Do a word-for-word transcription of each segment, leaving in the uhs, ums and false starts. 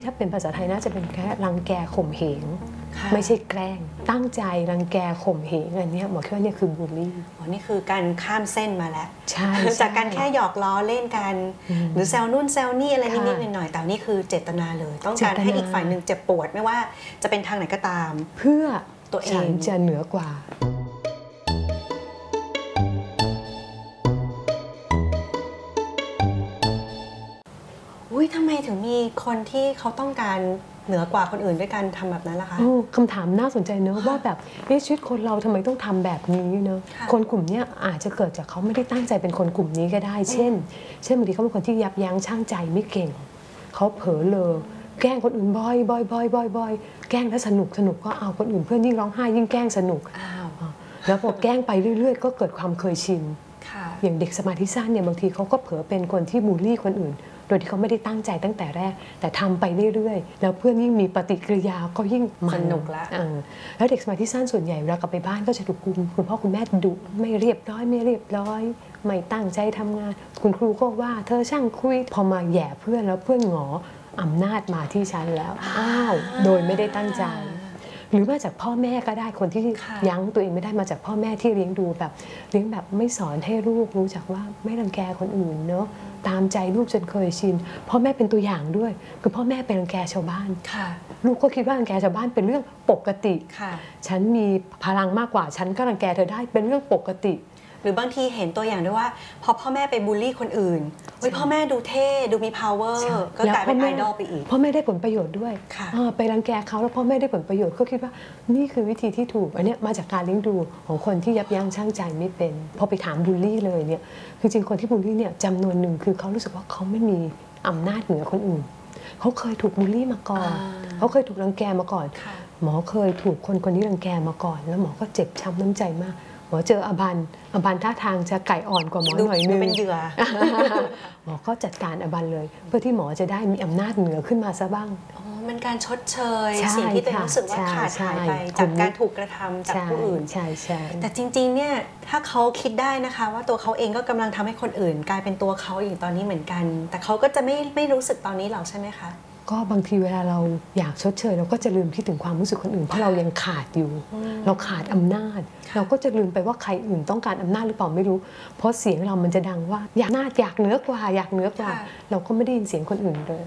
ถ้าเป็นภาษาไทยน่าจะเป็นแค่รังแกข่มเหงไม่ใช่แกล้งตั้งใจรังแกข่มเหงอันนี้หมอคิดว่านี่คือบูลลี่อ๋อนี่คือการข้ามเส้นมาแล้วใช่จากการแค่หยอกล้อเล่นกันหรือแซวนู่นแซวนี่อะไรนิดๆหน่อยๆแต่นี่คือเจตนาเลยต้องการให้อีกฝ่ายหนึ่งเจ็บปวดไม่ว่าจะเป็นทางไหนก็ตามเพื่อตัวเองฉันจะเหนือกว่าอุ้ยทำไมถึงมีคนที่เขาต้องการเหนือกว่าคนอื่นด้วยการทำแบบนั้นล่ะคะคำถามน่าสนใจเนอะว่าแบบชีวิตคนเราทำไมต้องทำแบบนี้เนอะคนกลุ่มนี้อาจจะเกิดจากเขาไม่ได้ตั้งใจเป็นคนกลุ่มนี้ก็ได้เช่นเช่นบางทีเขาเป็นคนที่ยับยั้งชั่งใจไม่เก่งเขาเผลอเลยแกล้งคนอื่นบ่อยบ่อยบ่อยบ่อยบ่อยแกล้งแล้วสนุกสนุกก็เอาคนอื่นเพื่อนยิ่งร้องไห้ยิ่งแกล้งสนุกแล้วพอแกล้งไปเรื่อยๆก็เกิดความเคยชินอย่างเด็กสมาธิสั้นเนี่ยบางทีเขาก็เผลอเป็นคนที่บูลลี่คนอื่นโดยที่เขาไม่ได้ตั้งใจตั้งแต่แรกแต่ทำไปเรื่อยๆแล้วเพื่อนยิ่งมีปฏิกิริยาก็ยิ่งสนุกละแล้วเด็กสมาธิสั้นส่วนใหญ่เวลากลับไปบ้านก็จะถูกคุณคุณพ่อคุณแม่ดุไม่เรียบร้อยไม่เรียบร้อยไม่ตั้งใจทำงานคุณครูก็ว่าเธอช่างคุยพอมาแย่เพื่อนแล้วเพื่อนหงออำนาจมาที่ฉันแล้วอ้าวโดยไม่ได้ตั้งใจหรือมาจากพ่อแม่ก็ได้คนที่ยั้งตัวเองไม่ได้มาจากพ่อแม่ที่เลี้ยงดูแบบเลี้ยงแบบไม่สอนให้ลูกรู้จักว่าไม่รังแกคนอื่นเนาะตามใจลูกจนเคยชินพ่อแม่เป็นตัวอย่างด้วยคือพ่อแม่เป็นรังแกชาวบ้านลูกก็คิดว่ารังแกชาวบ้านเป็นเรื่องปกติฉันมีพลังมากกว่าฉันก็รังแกเธอได้เป็นเรื่องปกติหรือบางทีเห็นตัวอย่างด้วยว่าพอพ่อแม่ไปบูลลี่คนอื่นเฮ้ยพ่อแม่ดูเท่ดูมี power ก็กลายเป็นไอดอลไปอีกพ่อแม่ได้ผลประโยชน์ด้วยไปรังแกเขาแล้วพ่อแม่ได้ผลประโยชน์ก็คิดว่านี่คือวิธีที่ถูกอันนี้มาจากการเลี้ยงดูของคนที่ยับยั้งชั่งใจไม่เป็นพอไปถามบูลลี่เลยเนี่ยคือจริงคนที่บูลลี่เนี่ยจำนวนหนึ่งคือเขารู้สึกว่าเขาไม่มีอำนาจเหนือคนอื่นเขาเคยถูกบูลลี่มาก่อนเขาเคยถูกรังแกมาก่อนหมอเคยถูกคนคนนี้รังแกมาก่อนแล้วหมอก็เจ็บช้ำน้ำใจมากหมอเจออบันอบันท่าทางจะไก่อ่อนกว่าหมอหน่อยนึงเป็นเหยื่อหมอก็จัดการอบันเลยเพื่อที่หมอจะได้มีอำนาจเหนือขึ้นมาซะบ้างอ๋อมันการชดเชยสิ่งที่ตัวเองรู้สึกว่าขาดหายไปจากการถูกกระทำจากผู้อื่นใช่ใช่แต่จริงๆเนี่ยถ้าเขาคิดได้นะคะว่าตัวเขาเองก็กำลังทำให้คนอื่นกลายเป็นตัวเขาอย่างตอนนี้เหมือนกันแต่เขาก็จะไม่ไม่รู้สึกตอนนี้หรอกใช่ไหมคะก็บางทีเวลาเราอยากชดเชยเราก็จะลืมคิดถึงความรู้สึกคนอื่นเพราะเรายังขาดอยู่เราขาดอำนาจเราก็จะลืมไปว่าใครอื่นต้องการอำนาจหรือเปล่าไม่รู้เพราะเสียงเรามันจะดังว่าอยากอำนาจอยากเหนือกว่าอยากเหนือกว่าเราก็ไม่ได้ยินเสียงคนอื่นเลย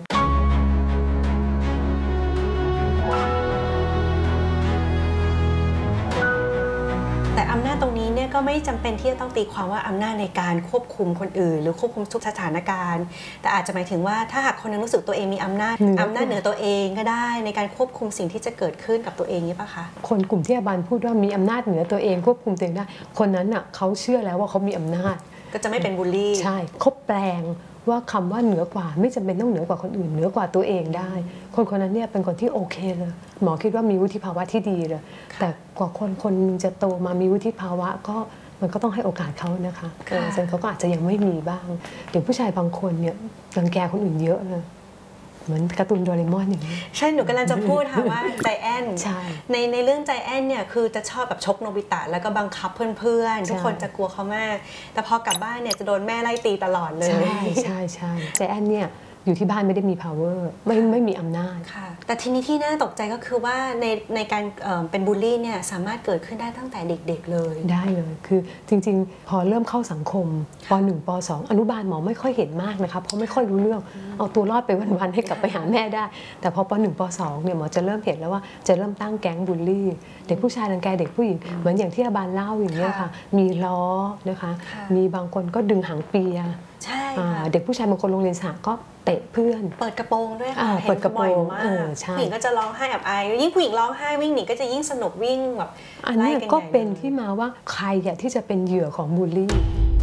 แต่อำนาจตรงนี้เนี่ยก็ไม่จำเป็นที่จะต้องตีความว่าอำนาจในการควบคุมคนอื่นหรือควบคุมทุกสถานการณ์แต่อาจจะหมายถึงว่าถ้าหากคนนึงรู้สึกตัวเองมีอำนาจอำนาจเหนือตัวเองก็ได้ในการควบคุมสิ่งที่จะเกิดขึ้นกับตัวเองนี่ปะคะคนกลุ่มที่อาบันพูดว่ามีอำนาจเหนือตัวเองควบคุมตัวเองได้คนนั้นอ่ะเขาเชื่อแล้วว่าเขามีอำนาจก็จะไม่เป็นบูลลี่ใช่เขาแปลงว่าคำว่าเหนือกว่าไม่จำเป็นต้องเหนือกว่าคนอื่นเหนือกว่าตัวเองได้คนคนนั้นเนี่ยเป็นคนที่โอเคเลยหมอคิดว่ามีวุฒิภาวะที่ดีเลยแต่กว่าคนคนนึงจะโตมามีวุฒิภาวะก็มันก็ต้องให้โอกาสเขานะคะซึ่งเขาก็อาจจะยังไม่มีบ้างอย่างผู้ชายบางคนเนี่ยรังแกคนอื่นเยอะเลยเหมือนการ์ตูนโดเรมอนอย่างนี้ใช่หนูกำลังจะพูดค่ะว่าใจแอนในในเรื่องใจแอนเนี่ยคือจะชอบแบบชกโนบิตะแล้วก็บังคับเพื่อนๆทุกคนจะกลัวเขามากแต่พอกลับบ้านเนี่ยจะโดนแม่ไล่ตีตลอดเลยใช่ใช่ใช่ใจแอนเนี่ยอยู่ที่บ้านไม่ได้มี power ไม่ไม่มีอำนาจค่ะแต่ทีนี้ที่น่าตกใจก็คือว่าในในการเป็นบูลลี่เนี่ยสามารถเกิดขึ้นได้ตั้งแต่เด็กๆเลยได้เลยคือจริงๆพอเริ่มเข้าสังคมป หนึ่ง ป สอง อนุบาลหมอไม่ค่อยเห็นมากนะคะเพราะไม่ค่อยรู้เรื่องเอาตัวรอดไปวันๆให้กลับไปหาแม่ได้แต่พอป หนึ่ง ป สองเนี่ยหมอจะเริ่มเห็นแล้วว่าจะเริ่มตั้งแก๊งบูลลี่เด็กผู้ชายรังแกเด็กผู้หญิงเหมือนอย่างที่อาบานเล่าอย่างนี้ค่ะมีล้อนะคะมีบางคนก็ดึงหางเปียใช่เด็กผู้ชายบางคนโรงเรียนสหก็เตะเพื่อนเปิดกระโปรงด้วยค่ะเปิดกระโปรงผู้หญิงก็จะร้องไห้อับอายยิ่งผู้หญิงร้องไห้วิ่งหนีก็จะยิ่งสนุกวิ่งแบบอันนี้ก็เป็นที่มาว่าใครอะที่จะเป็นเหยื่อของบูลลี่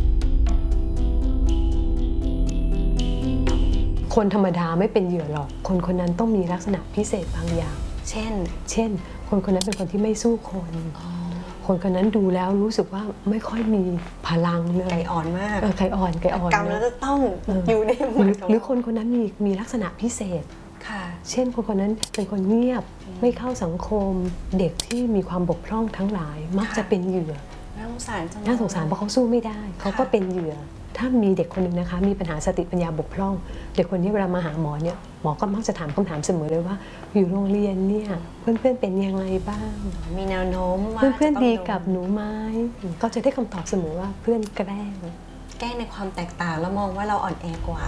คนธรรมดาไม่เป็นเหยื่อหรอกคนคนนั้นต้องมีลักษณะพิเศษบางอย่างเช่นเช่นคนคนนั้นเป็นคนที่ไม่สู้คนคนคนนั้นดูแล้วรู้สึกว่าไม่ค่อยมีพลังเลยไก่อ่อนมากไก่อ่อนไก่อ่อนกำแล้วจะต้องอยู่ในหรือคนคนนั้นมีมีลักษณะพิเศษเช่นคนคนนั้นเป็นคนเงียบไม่เข้าสังคมเด็กที่มีความบกพร่องทั้งหลายมักจะเป็นเหยื่อน่าสงสารจังน่าสงสารเพราะเขาสู้ไม่ได้เขาก็เป็นเหยื่อถถ้ามีเด็กคนหนึ่งนะคะมีปัญหาสติปัญญาบกพร่องเด็กคนนี้เวลามาหาหมอเนี่ยหมอก็มักจะถามคำถามเสมอเลยว่าอยู่โรงเรียนเนี่ยเพื่อนๆเป็นยังไงบ้างมีแนวโน้มว่าเพื่อนๆดีกับหนูไหมก็จะได้คำตอบเสมอว่าเพื่อนแกล้งแกล้งในความแตกต่างแล้วมองว่าเราอ่อนแอกว่า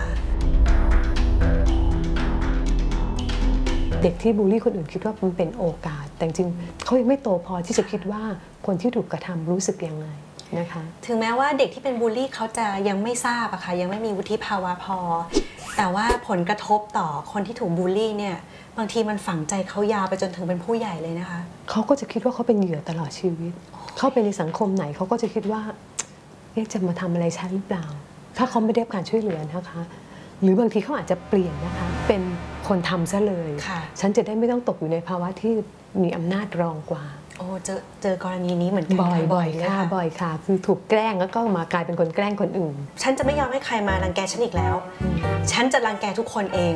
เด็กที่บูลลี่คนอื่นคิดว่ามันเป็นโอกาสแต่จริงเขายังไม่โตพอที่จะคิดว่าคนที่ถูกกระทำรู้สึกยังไงนะคะถึงแม้ว่าเด็กที่เป็นบูลลี่เขาจะยังไม่ทราบอะค่ะยังไม่มีวุฒิภาวะพอแต่ว่าผลกระทบต่อคนที่ถูกบูลลี่เนี่ยบางทีมันฝังใจเขายาวไปจนถึงเป็นผู้ใหญ่เลยนะคะเขาก็จะคิดว่าเขาเป็นเหยื่อตลอดชีวิตเข้าไปในสังคมไหนเขาก็จะคิดว่าเอ๊ะจะมาทำอะไรฉันหรือเปล่าถ้าเขาไม่ได้รับการช่วยเหลือนะคะหรือบางทีเขาอาจจะเปลี่ยนนะคะเป็นคนทำซะเลยฉันจะได้ไม่ต้องตกอยู่ในภาวะที่มีอำนาจรองกว่าโอ้เจอเจอกรณีนี้เหมือนกันบ่อยบ่อยค่ะบ่อยค่ะคือถูกแกล้งแล้วก็มากลายเป็นคนแกล้งคนอื่นฉันจะไม่ยอมให้ใครมารังแกฉันอีกแล้วฉันจะรังแกทุกคนเอง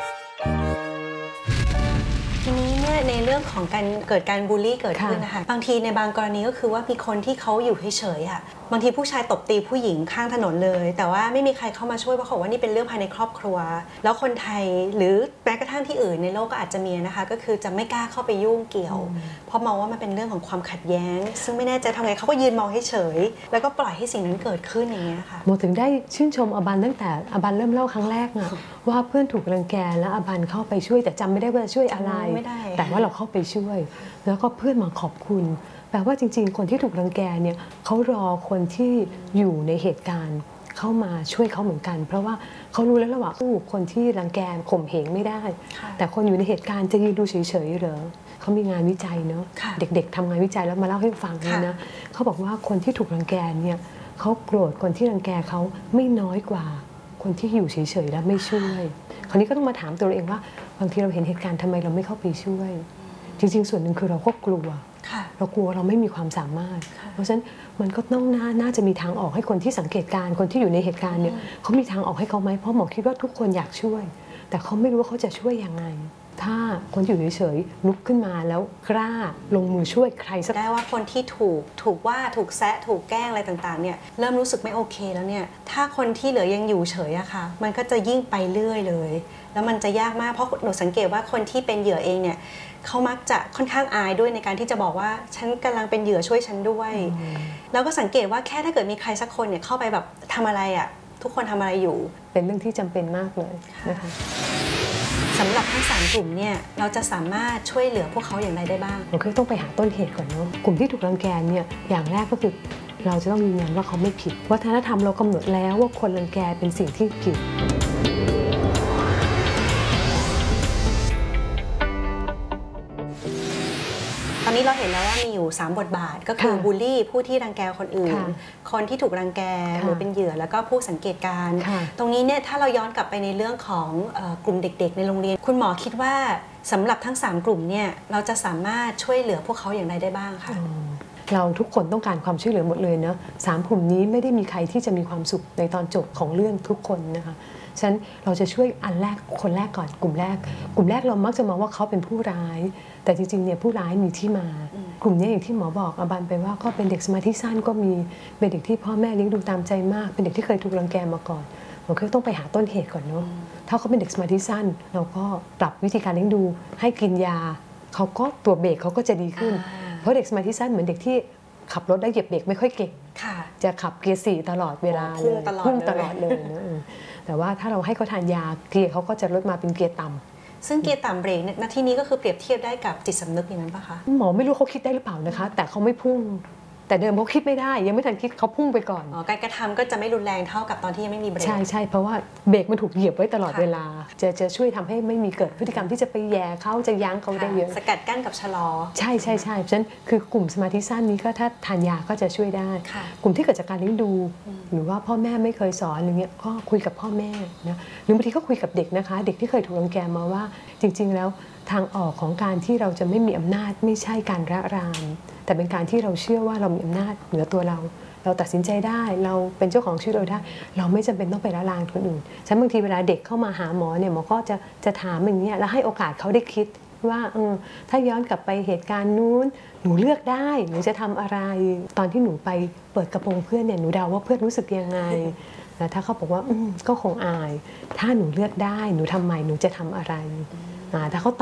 ทีนี้เนี่ยในเรื่องของการเกิดการบูลลี่เกิดขึ้นนะคะบางทีในบางกรณีก็คือว่ามีคนที่เขาอยู่เฉยๆอ่ะบางทีผู้ชายตบตีผู้หญิงข้างถนนเลยแต่ว่าไม่มีใครเข้ามาช่วยเพราะเขาว่านี่เป็นเรื่องภายในครอบครัวแล้วคนไทยหรือแม้กระทั่งที่อื่นในโลกก็อาจจะมีนะคะก็คือจะไม่กล้าเข้าไปยุ่งเกี่ยวเพราะมองว่ามันเป็นเรื่องของความขัดแย้งซึ่งไม่แน่ใจทำไงเขาก็ยืนมองเฉยๆแล้วก็ปล่อยให้สิ่งนั้นเกิดขึ้นอย่างเงี้ยค่ะโมถึงได้ชื่นชมอบันตั้งแต่อบันเริ่มเล่าครั้งแรกอะว่าเพื่อนถูกรังแกแล้วอบันเข้าไปช่วยแต่จำไม่ได้ว่าจะช่วยอะไรแต่ว่าเราเข้าไปช่วยแล้วก็เพื่อนมาขอบคุณแปลว่าจริงๆคนที่ถูกรังแกเนี่ยเขารอคนที่อยู่ในเหตุการณ์เข้ามาช่วยเขาเหมือนกันเพราะว่าเขารู้แล้วว่าสู้คนที่รังแกข่มเหงไม่ได้แต่คนอยู่ในเหตุการณ์จะยืนดูเฉยๆเหรอเขามีงานวิจัยเนาะเด็กๆทำงานวิจัยแล้วมาเล่าให้ฟังเลยนะเขาบอกว่าคนที่ถูกรังแกเนี่ยเขาโกรธคนที่รังแกเขาไม่น้อยกว่าคนที่อยู่เฉยๆแล้วไม่ช่วยคราวนี้ก็ต้องมาถามตัวเองว่าบางทีเราเห็นเหตุการณ์ทำไมเราไม่เข้าไปช่วยจริงๆส่วนหนึ่งคือเราก็กลัวเรากลัวเราไม่มีความสามารถเพราะฉะนั้นมันก็ต้องน่าน่าจะมีทางออกให้คนที่สังเกตการณ์คนที่อยู่ในเหตุการณ์เนี่ยเขามีทางออกให้เขาไหมเพราะหมอคิดว่าทุกคนอยากช่วยแต่เขาไม่รู้ว่าเขาจะช่วยยังไงถ้าคนอยู่เฉยๆลุกขึ้นมาแล้วกล้าลงมือช่วยใครสักได้ว่าคนที่ถูกถูกว่าถูกแซะถูกแกล้งอะไรต่างๆเนี่ยเริ่มรู้สึกไม่โอเคแล้วเนี่ยถ้าคนที่เหลือยังอยู่เฉยอะค่ะมันก็จะยิ่งไปเรื่อยเลยแล้วมันจะยากมากเพราะหนูสังเกตว่าคนที่เป็นเหยื่อเองเนี่ยเขามักจะค่อนข้างอายด้วยในการที่จะบอกว่าฉันกำลังเป็นเหยื่อช่วยฉันด้วยแล้วก็สังเกตว่าแค่ถ้าเกิดมีใครสักคนเนี่ยเข้าไปแบบทำอะไรอะทุกคนทำอะไรอยู่เป็นเรื่องที่จำเป็นมากเลยนะคะสำหรับทั้งสามกลุ่มเนี่ยเราจะสามารถช่วยเหลือพวกเขาอย่างไรได้บ้างเราคือต้องไปหาต้นเหตุก่อนเนาะกลุ่มที่ถูกรังแกเนี่ยอย่างแรกก็คือเราจะต้องยืนยันว่าเขาไม่ผิดวัฒนธรรมเรากำหนดแล้วว่าคนรังแกเป็นสิ่งที่ผิดตอนนี้เราเห็นแล้วว่ามีอยู่สามบทบาทก็คือบูลลี่ผู้ที่รังแกคนอื่นคนที่ถูกรังแกหรือเป็นเหยื่อแล้วก็ผู้สังเกตการณ์ตรงนี้เนี่ยถ้าเราย้อนกลับไปในเรื่องของกลุ่มเด็กๆในโรงเรียนคุณหมอคิดว่าสำหรับทั้งสามกลุ่มเนี่ยเราจะสามารถช่วยเหลือพวกเขาอย่างไรได้บ้างคะเราทุกคนต้องการความช่วยเหลือหมดเลยเนาะสามกลุ่มนี้ไม่ได้มีใครที่จะมีความสุขในตอนจบของเรื่องทุกคนนะคะฉะนั้นเราจะช่วยอันแรกคนแรกก่อนกลุ่มแรกกลุ่มแรกเรามักจะมองว่าเขาเป็นผู้ร้ายแต่จริงๆเนี่ยผู้ร้ายมีที่มากลุ่มนี้อย่างที่หมอบอกอบันไปว่าก็เป็นเด็กสมาธิสั้นก็มีเป็นเด็กที่พ่อแม่เลี้ยงดูตามใจมากเป็นเด็กที่เคยถูกรังแกมาก่อนเราก็ต้องไปหาต้นเหตุก่อนเนาะถ้าเขาเป็นเด็กสมาธิสั้นเราก็ปรับวิธีการเลี้ยงดูให้กินยาเขาก็ตัวเบรกเขาก็จะดีขึ้นเพราะเด็กสมาธิสั้นเหมือนเด็กที่ขับรถได้เหยียบเบรกไม่ค่อยเก่งจะขับเกียร์สี่ตลอดเวลาเลยพุ่งตลอดเลยนะแต่ว่าถ้าเราให้เขาทานยาเกียร์เขาก็จะลดมาเป็นเกียร์ต่ำซึ่งเกียร์ต่ำเบรกในที่นี้ก็คือเปรียบเทียบได้กับจิตสำนึกอย่างนั้นปะคะหมอไม่รู้เขาคิดได้หรือเปล่านะคะแต่เขาไม่พุ่งแต่เดิมเขาคิดไม่ได้ยังไม่ทันคิดเขาพุ่งไปก่อนอ๋อการกระทำก็จะไม่รุนแรงเท่ากับตอนที่ยังไม่มีเบรกใช่ใช่เพราะว่าเบรกมันถูกเหยียบไว้ตลอดเวลาจะจะช่วยทำให้ไม่มีเกิดพฤติกรรมที่จะไปแย่เขาจะยั้งเขาได้เยอะสกัดกั้นกับชะลอใช่ใช่ใช่เพราะฉะนั้นคือกลุ่มสมาธิสั้นนี้ก็ถ้าทานยาก็จะช่วยได้กลุ่มที่เกิดจากการเลี้ยงดูหรือว่าพ่อแม่ไม่เคยสอนอะไรเงี้ยก็คุยกับพ่อแม่นะหรือบางทีก็คุยกับเด็กนะคะเด็กที่เคยถูกรังแกมาว่าจริงๆแล้วทางออกของการที่เราจะไม่มีอำนาจไม่ใช่การระรานแต่เป็นการที่เราเชื่อว่าเรามีอำนาจเหนือตัวเราเราตัดสินใจได้เราเป็นเจ้าของชีวิตเราได้เราไม่จำเป็นต้องไปละลานคนอื่นฉันบางทีเวลาเด็กเข้ามาหาหมอเนี่ยหมอก็จะจะถามอย่างนี้แล้วให้โอกาสเขาได้คิดว่าเออถ้าย้อนกลับไปเหตุการณ์นู้นหนูเลือกได้หนูจะทำอะไรตอนที่หนูไปเปิดกระโปรงเพื่อนเนี่ยหนูเดาว่าเพื่อนรู้สึกยังไงแต่ถ้าเขาบอกว่าอืมก็คงอายถ้าหนูเลือกได้หนูทำไมหนูจะทำอะไรอ่าถ้าเขา